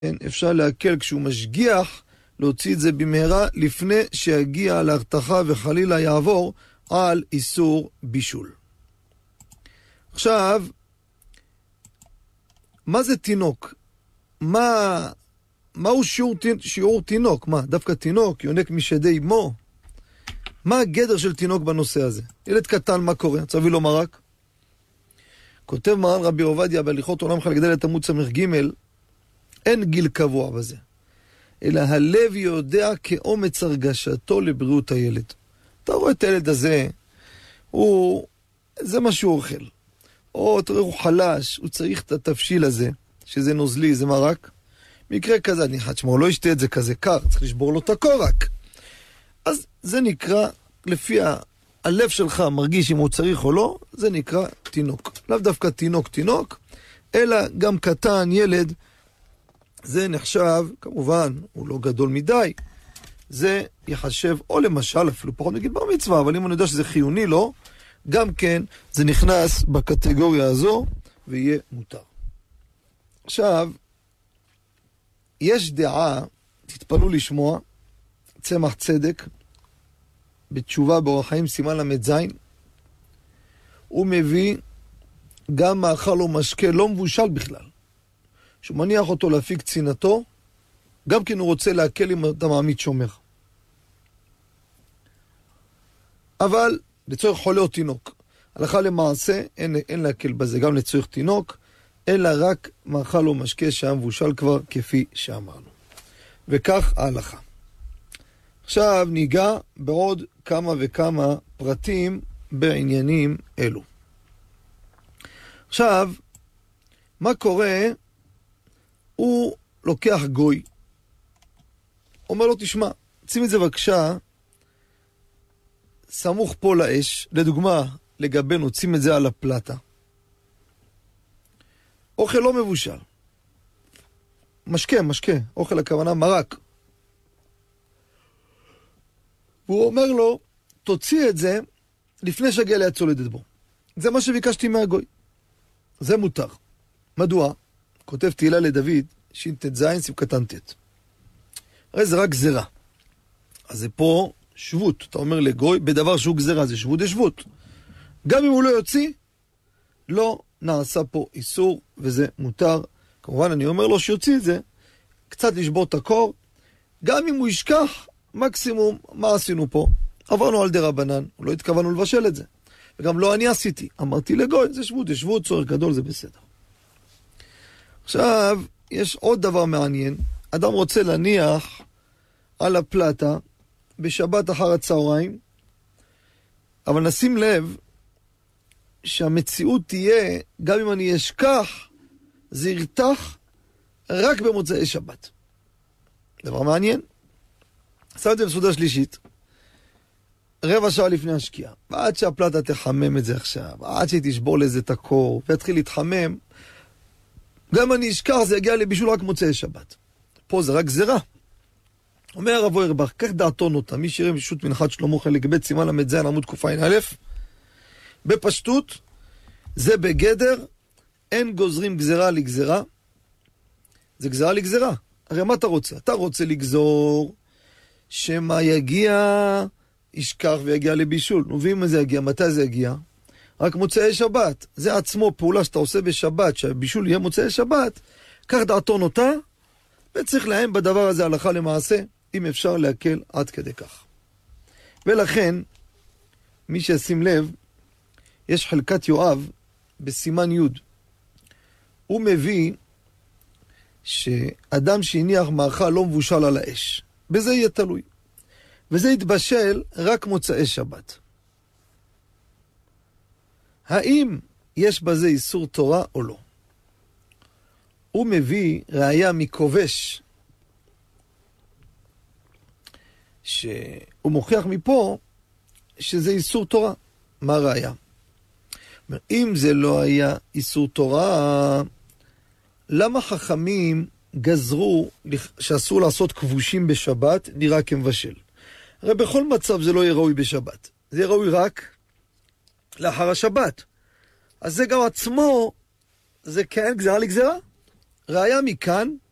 כן, אפשר להקל כשהוא משגיח, להוציא את זה במהרה לפני שיגיע להרתחה וחלילה יעבור על איסור בישול. עכשיו, מה זה תינוק? מהו שיעור תינוק? מה, דווקא תינוק יונק משדי אמו? מה הגדר של תינוק בנושא הזה? ילד קטן, מה קורה? צריך להביא לו מרק? כותב מרן רבי עובדיה בהליכות עולם חלק עמוד ס"ג, אין גיל קבוע בזה, אלא הלב יודע כאומץ הרגשתו לבריאות הילד. אתה רואה את הילד הזה, זה מה שהוא אוכל. או תראה, הוא חלש, הוא צריך את התבשיל הזה, שזה נוזלי, זה מרק. מקרה כזה, אני חד שמה, הוא לא ישתה את זה כזה קר, צריך לשבור לו את הקורק. אז זה נקרא, לפי הלב שלך מרגיש אם הוא צריך או לא, זה נקרא תינוק. לאו דווקא תינוק, אלא גם קטן, ילד, זה נחשב, כמובן, הוא לא גדול מדי, זה יחשב, או למשל, אפילו פחות נגיד בר מצווה, אבל אם אני יודע שזה חיוני לו, גם כן, זה נכנס בקטגוריה הזו, ויהיה מותר. עכשיו, יש דעה, תתפלו לשמוע, צמח צדק, בתשובה באורח חיים סימן ל"ז, הוא מביא גם מאכל או משקה לא מבושל בכלל. שהוא מניח אותו להפיק צינתו, גם כן הוא רוצה להקל אם אתה מעמיד שומר. אבל לצורך חולה או תינוק, הלכה למעשה אין להקל בזה, גם לצורך תינוק, אלא רק מאכל או משקה שהיה מבושל כבר כפי שאמרנו. וכך ההלכה. עכשיו ניגע בעוד כמה וכמה פרטים בעניינים אלו. עכשיו, מה קורה? הוא לוקח גוי, אומר לו, תשמע, שים את זה בבקשה, סמוך פה לאש, לדוגמה, לגבינו, שים את זה על הפלטה. אוכל לא מבושל. משקה, אוכל הכוונה מרק. והוא אומר לו, תוציא את זה לפני שגיע ליד צולדת בו. זה מה שביקשתי מהגוי. זה מותר. מדוע? כותב תהילה לדוד, ש"ט"ז סימן קטן ט'. הרי זה רק גזרה. אז זה פה שבות. אתה אומר לגוי, בדבר שהוא גזרה, זה שבות, זה שבות. גם אם הוא לא יוציא, לא נעשה פה איסור, וזה מותר. כמובן, אני אומר לו שיוציא את זה, קצת לשבור את הקור, גם אם הוא ישכח, מקסימום, מה עשינו פה? עברנו על דרבנן, לא התכוונו לבשל את זה. וגם לא אני עשיתי. אמרתי לגוי, זה שבות, זה שבות, צורך גדול, זה בסדר. עכשיו, יש עוד דבר מעניין. אדם רוצה להניח על הפלטה בשבת אחר הצהריים, אבל נשים לב שהמציאות תהיה, גם אם אני אשכח, זה ירתח רק במוצאי שבת. דבר מעניין. שם את זה בסעודה שלישית, רבע שעה לפני השקיעה, ועד שהפלטה תחמם את זה עכשיו, עד שהיא תשבור לזה את הקור, ויתחיל להתחמם, גם אני אשכח, זה יגיע לבישול רק מוצאי שבת. פה זה רק גזרה. אומר הרב אוירבך, כך דעתו נוטה, מי שיראה משו"ת מנחת שלמה חלק ב' סימן ל"ז עמוד קע"א, בפשטות, זה בגדר, אין גוזרים גזרה לגזרה, זה גזרה לגזרה. הרי מה אתה רוצה? אתה רוצה לגזור שמה יגיע, ישכח ויגיע לבישול. ואם זה יגיע, מתי זה יגיע? רק מוצאי שבת. זה עצמו פעולה שאתה עושה בשבת, שהבישול יהיה מוצאי שבת, כך דעתו נוטה, וצריך להם בדבר הזה הלכה למעשה, אם אפשר להקל עד כדי כך. ולכן, מי שישים לב, יש חלקת יואב בסימן י', הוא מביא שאדם שהניח מאכל לא מבושל על האש, בזה יהיה תלוי. וזה יתבשל רק מוצאי שבת. האם יש בזה איסור תורה או לא? הוא מביא ראיה מכובש, שהוא מוכיח מפה שזה איסור תורה. מה ראיה? אם זה לא היה איסור תורה, למה חכמים גזרו שאסור לעשות כבושים בשבת נראה כמבשל? הרי בכל מצב זה לא יהיה ראוי בשבת. זה יהיה ראוי רק לאחר השבת. אז זה גם עצמו, זה כן גזרה לגזרה. ראיה מכאן,